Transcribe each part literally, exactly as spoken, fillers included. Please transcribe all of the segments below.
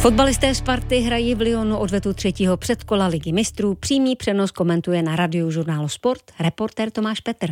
Fotbalisté Sparty hrají v Lyonu odvetu třetího předkola Ligy mistrů. Přímý přenos komentuje na Radiožurnálu Sport reportér Tomáš Petr.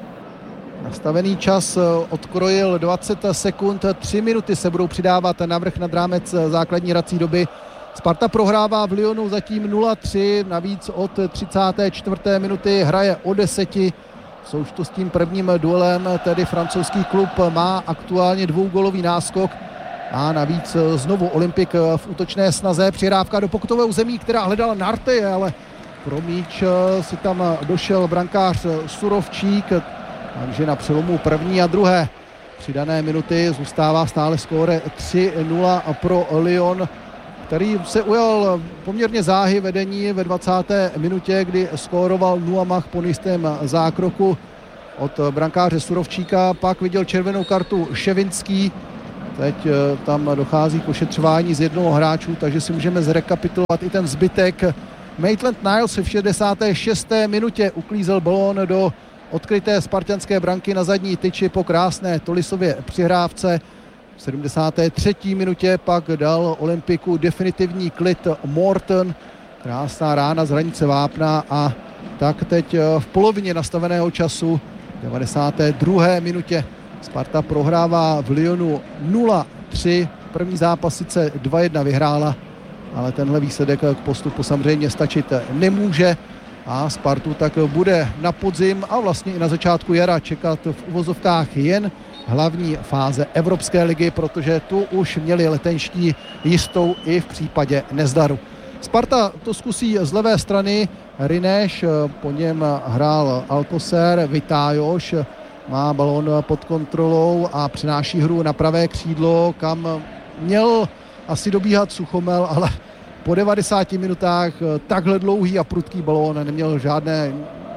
Nastavený čas odkrojil dvacet sekund, tři minuty se budou přidávat navrch nad rámec základní hrací doby. Sparta prohrává v Lyonu zatím nula tři, navíc od třicáté čtvrté minuty hraje o deseti. V součtu s tím prvním duelem tedy francouzský klub má aktuálně dvougolový náskok a navíc znovu Olympik v útočné snaze. Přihrávka do pokutového území, která hledala Narty, ale pro míč si tam došel brankář Surovčík, takže na přelomu první a druhé přidané minuty zůstává stále skóre tři nula pro Lyon, který se ujal poměrně záhy vedení ve dvacáté minutě, kdy skóroval Nuamah po jistém zákroku od brankáře Surovčíka. Pak viděl červenou kartu Ševinský. Teď tam dochází k ošetřování z jednoho hráčů, takže si můžeme zrekapitulovat i ten zbytek. Maitland Niles v šedesáté šesté minutě uklízel balón do odkryté spartanské branky na zadní tyči po krásné Tolisově přihrávce. V sedmdesáté třetí minutě pak dal Olympiku definitivní klid Morton. Krásná rána z hranice vápna a tak teď v polovině nastaveného času v devadesáté druhé minutě Sparta prohrává v Lyonu nula tři. První zápas sice dva jedna vyhrála, ale tenhle výsledek k postupu samozřejmě stačit nemůže a Spartu tak bude na podzim a vlastně i na začátku jara čekat v uvozovkách jen hlavní fáze Evropské ligy, protože tu už měli letenští jistou i v případě nezdaru. Sparta to zkusí z levé strany, Rineš, po něm hrál Alcocer, Vitájoš má balón pod kontrolou a přináší hru na pravé křídlo, kam měl asi dobíhat Suchomel, ale po devadesáti minutách takhle dlouhý a prudký balón neměl žádné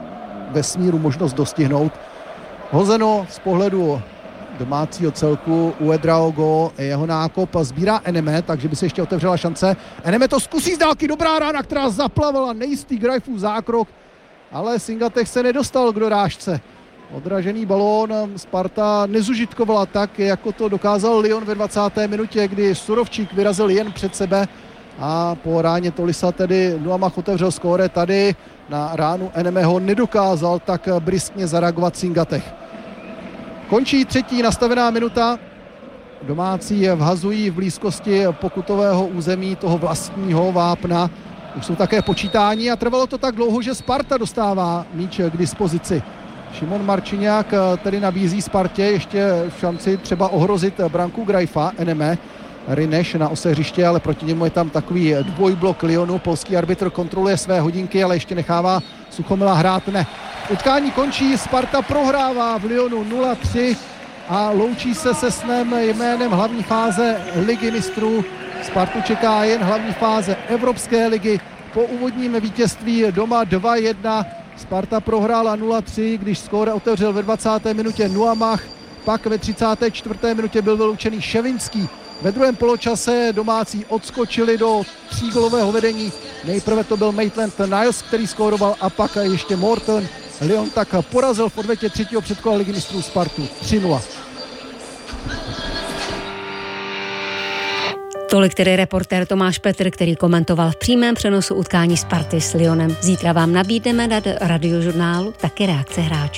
vesmíru možnost dostihnout. Hozeno z pohledu domácího celku Uedraogo, jeho nákop sbírá Eneme, takže by se ještě otevřela šance. Eneme to zkusí z dálky, dobrá rána, která zaplavala nejistý Greifův zákrok, ale Singatech se nedostal k dorážce. Odražený balón Sparta nezužitkovala tak, jako to dokázal Lyon ve dvacáté minutě, kdy Surovčík vyrazil jen před sebe a po ráně Tolisa tedy Nuamah otevřel skóre. Tady na ránu Enemeho nedokázal tak briskně zareagovat Singatech. Končí třetí nastavená minuta. Domácí vhazují v blízkosti pokutového území toho vlastního vápna. Už jsou také počítání a trvalo to tak dlouho, že Sparta dostává míč k dispozici. Šimon Marčiňák tedy nabízí Spartě ještě šanci třeba ohrozit branku Greifa. Eneme, Rineš na ose hřiště, ale proti němu je tam takový dvojblok Lyonu. Polský arbitr kontroluje své hodinky, ale ještě nechává Suchomela hrát. Ne. Utkání končí, Sparta prohrává v Lyonu nula tři a loučí se se snem jménem hlavní fáze Ligy mistrů. Spartu čeká jen hlavní fáze Evropské ligy. Po úvodním vítězství doma dva jedna Sparta prohrála nula tři, když skóre otevřel ve dvacáté minutě Nuamah, pak ve třicáté čtvrté minutě byl vyloučený Ševinský. Ve druhém poločase domácí odskočili do třígolového vedení. Nejprve to byl Maitland Niles, který skóroval, a pak ještě Morton. Lyon tak porazil v odvetě třetího předkola Ligy mistrů Spartu tři nula. Tolik tedy reportér Tomáš Petr, který komentoval v přímém přenosu utkání Sparty s Lyonem. Zítra vám nabídneme na Radiožurnálu taky reakce hráčů.